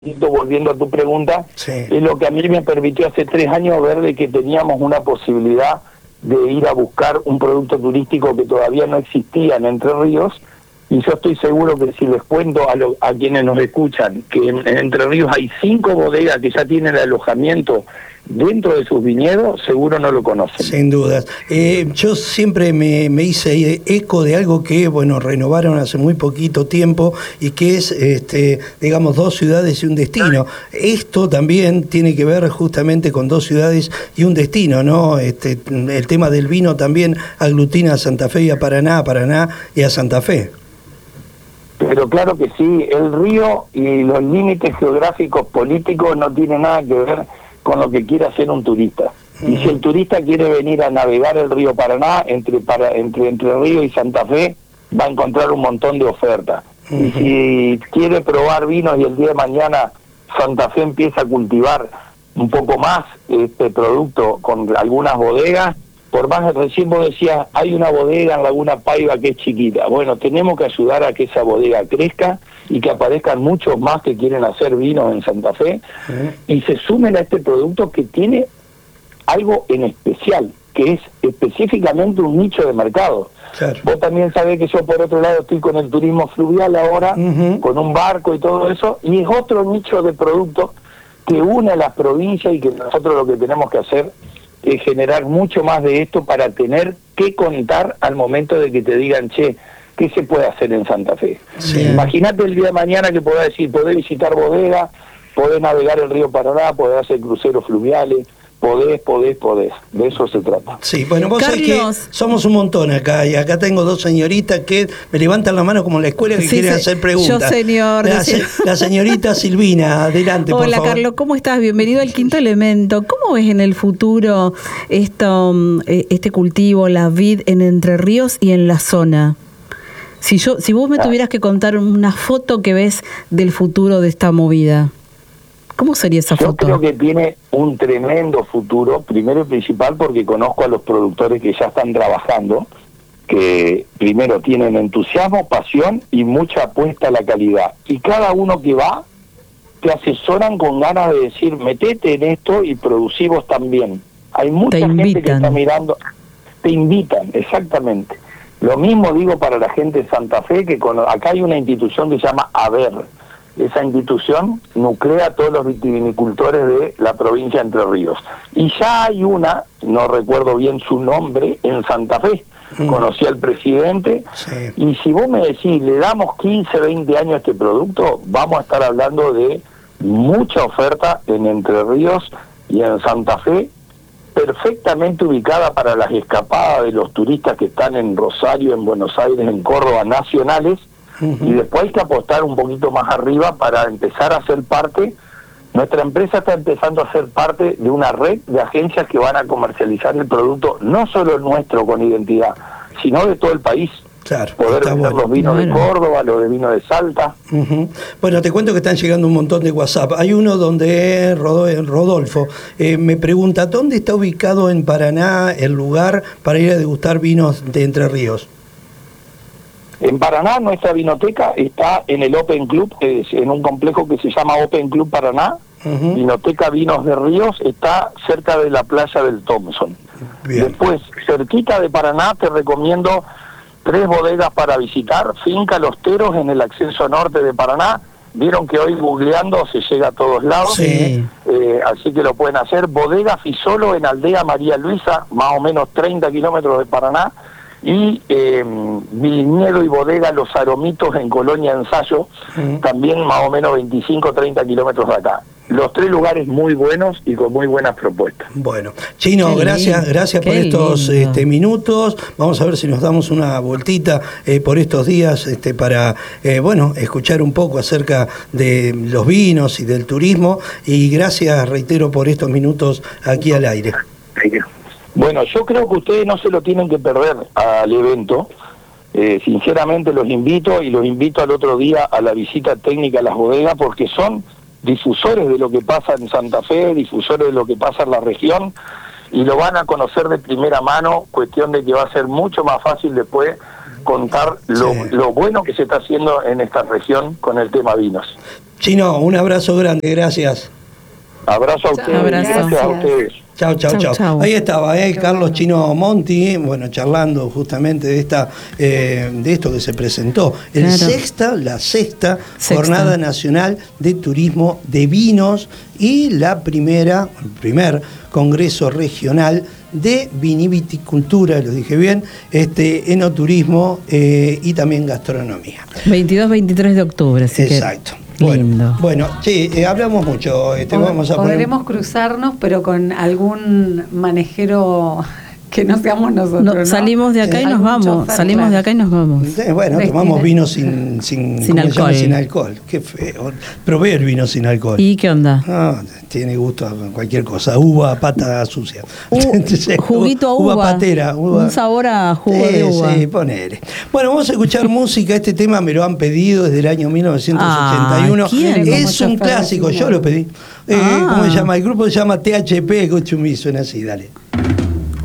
volviendo a tu pregunta, Sí. es lo que a mí me permitió hace 3 años ver de que teníamos una posibilidad de ir a buscar un producto turístico que todavía no existía en Entre Ríos, y yo estoy seguro que si les cuento a quienes nos escuchan que en Entre Ríos hay 5 bodegas que ya tienen el alojamiento dentro de sus viñedos, seguro no lo conocen. Sin dudas. Yo siempre me hice eco de algo que, bueno, renovaron hace muy poquito tiempo y que es, digamos, 2 ciudades y un destino. Esto también tiene que ver justamente con 2 ciudades y un destino, ¿no? El tema del vino también aglutina a Santa Fe y a Paraná y a Santa Fe. Pero claro que sí, el río y los límites geográficos políticos no tienen nada que ver con lo que quiere hacer un turista. Y si el turista quiere venir a navegar el río Paraná, entre Río y Santa Fe, va a encontrar un montón de ofertas. Y si quiere probar vinos y el día de mañana Santa Fe empieza a cultivar un poco más este producto con algunas bodegas, por más, recién vos decías, hay una bodega en Laguna Paiva que es chiquita. Bueno, tenemos que ayudar a que esa bodega crezca y que aparezcan muchos más que quieren hacer vinos en Santa Fe y se sumen a este producto que tiene algo en especial, que es específicamente un nicho de mercado. Claro. Vos también sabés que yo por otro lado estoy con el turismo fluvial ahora, con un barco y todo eso, y es otro nicho de producto que une a las provincias y que nosotros lo que tenemos que hacer es generar mucho más de esto para tener que contar al momento de que te digan, che, ¿qué se puede hacer en Santa Fe? Sí. Imagínate el día de mañana que podés decir, podés visitar bodegas, podés navegar el río Paraná, podés hacer cruceros fluviales, podés. De eso se trata. Sí, bueno, vos sabés que somos un montón acá, y acá tengo 2 señoritas que me levantan la mano como en la escuela que quieren hacer preguntas. Yo, señor. La señorita Silvina, adelante, por favor. Hola, Carlos, ¿cómo estás? Bienvenido al Quinto Elemento. ¿Cómo ves en el futuro este cultivo, la vid en Entre Ríos y en la zona? Si vos me tuvieras que contar una foto que ves del futuro de esta movida, ¿cómo sería esa foto? Yo creo que tiene un tremendo futuro, primero y principal porque conozco a los productores que ya están trabajando, que primero tienen entusiasmo, pasión y mucha apuesta a la calidad. Y cada uno que va, te asesoran con ganas de decir, metete en esto y producí vos también. Hay mucha gente que está mirando, te invitan, exactamente. Lo mismo digo para la gente de Santa Fe, que acá hay una institución que se llama AVER. Esa institución nuclea a todos los vitivinicultores de la provincia de Entre Ríos. Y ya hay una, no recuerdo bien su nombre, en Santa Fe. Conocí al presidente, y si vos me decís, le damos 15, 20 años a este producto, vamos a estar hablando de mucha oferta en Entre Ríos y en Santa Fe, perfectamente ubicada para las escapadas de los turistas que están en Rosario, en Buenos Aires, en Córdoba, nacionales. Y después hay que apostar un poquito más arriba para empezar a ser parte. Nuestra empresa está empezando a ser parte de una red de agencias que van a comercializar el producto, no solo nuestro con identidad, sino de todo el país. Claro, poder vender los vinos de Córdoba, los de vino de Salta. Bueno, te cuento que están llegando un montón de WhatsApp. Hay uno donde Rodolfo me pregunta, ¿dónde está ubicado en Paraná el lugar para ir a degustar vinos de Entre Ríos? En Paraná nuestra vinoteca está en el Open Club, en un complejo que se llama Open Club Paraná. Vinoteca Vinos de Ríos está cerca de la playa del Thompson. Bien. Después, cerquita de Paraná, te recomiendo 3 bodegas para visitar. Finca Los Teros en el acceso norte de Paraná. Vieron que hoy googleando se llega a todos lados, así que lo pueden hacer. Bodega Fisolo en Aldea María Luisa, más o menos 30 kilómetros de Paraná. Y viñedo y bodega Los Aromitos en Colonia Ensayo, también más o menos 25-30 kilómetros de acá. Los 3 lugares muy buenos y con muy buenas propuestas. Bueno, Chino, gracias por estos minutos. Vamos a ver si nos damos una vueltita por estos días para escuchar un poco acerca de los vinos y del turismo. Y gracias, reitero, por estos minutos aquí al aire. Bueno, yo creo que ustedes no se lo tienen que perder al evento. Sinceramente los invito al otro día a la visita técnica a las bodegas, porque son difusores de lo que pasa en Santa Fe, difusores de lo que pasa en la región, y lo van a conocer de primera mano, cuestión de que va a ser mucho más fácil después contar lo bueno que se está haciendo en esta región con el tema vinos. Chino, un abrazo grande, gracias. Abrazo a ustedes. Abrazo. Gracias a ustedes. Chao, chau, Chau, chau. chau. Ahí estaba, Carlos Chino Monti, bueno, charlando justamente de esto que se presentó. Claro. La sexta Jornada Nacional de Turismo de Vinos y el primer Congreso Regional de Viniviticultura, lo dije bien, enoturismo y también gastronomía. 22-23 de octubre, así Exacto. que lindo. Bueno, sí, hablamos mucho. Vamos a Podremos cruzarnos, pero con algún manejero que no seamos nosotros. No, ¿no? salimos de acá y nos Algún vamos. chofer, Salimos claro. de acá y nos vamos. Bueno, tomamos vino sin ¿cómo se llama? alcohol. Sin alcohol. Qué feo. Probé el vino sin alcohol. ¿Y qué onda? Ah, tiene gusto a cualquier cosa. Uva, pata sucia. Juguito a uva. Uva patera. Un sabor a jugo de uva. Sí, ponele. Bueno, vamos a escuchar música. Este tema me lo han pedido desde el año 1981. ¿Quién? Es un clásico, yo lo pedí. ¿Cómo se llama? El grupo se llama THP, Gochumi, suena así, dale.